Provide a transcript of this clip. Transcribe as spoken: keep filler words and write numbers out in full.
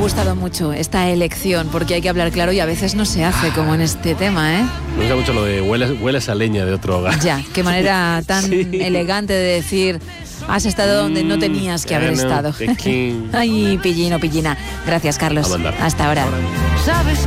gustado mucho esta elección, porque hay que hablar claro y a veces no se hace, como en este tema, ¿eh? Me gusta mucho lo de hueles, hueles a leña de otro hogar. Ya, qué manera tan sí. elegante de decir... Has estado donde no tenías que haber mm, estado. Ay, pillín o pillina. Gracias, Carlos. Hasta ahora.